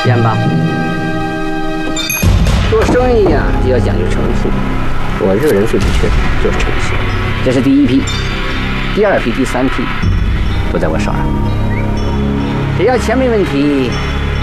严吧。做生意啊，就要讲究诚信。我这个人最不缺就是诚信。这是第一批，第二批、第三批不在我手上。只要钱没问题，